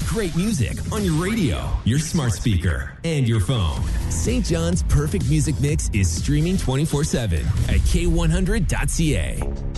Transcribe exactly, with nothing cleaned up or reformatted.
great music on your radio, your smart speaker, and your phone. Saint John's Perfect Music Mix is streaming twenty-four seven at K one hundred dot C A.